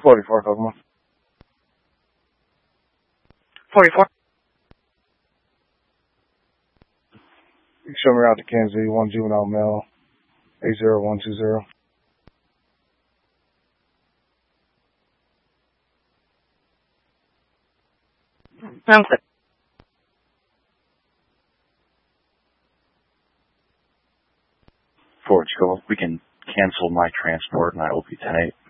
44, Kokomo. 44. You can show me around to Kansas City, 1 juvenile male, 80120. I'm clear. Forward, we can cancel my transport and I will be 10-8.